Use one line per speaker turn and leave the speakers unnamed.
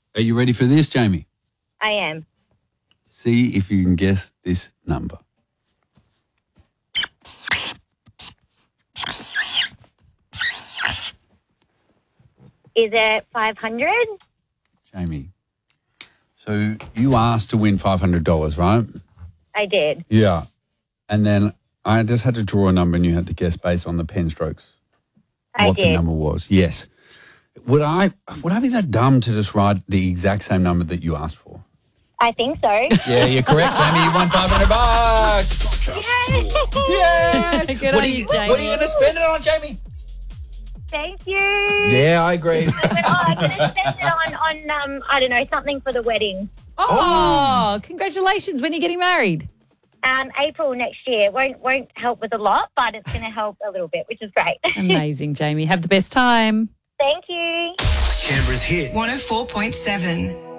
Are you ready for this, Jamie?
I am.
See if you can guess this number.
Is it 500?
Jamie. So you asked to win $500, right?
I did.
Yeah. And then I just had to draw a number and you had to guess based on the pen strokes what the number was. Yes. Would I be that dumb to just write the exact same number that you asked for?
I think so.
Yeah, you're correct, Jamie. You won $500.
Yeah.
Good on you, Jamie.
What are you going to spend it on, Jamie?
Thank you.
Yeah, I agree.
I'm going to spend it on I don't know, something for the wedding.
Oh, congratulations. When are you getting married?
April next year. Won't help with a lot, but it's going to help a little bit, which is great.
Amazing, Jamie. Have the best time.
Thank you.
Canberra's hit.
104.7.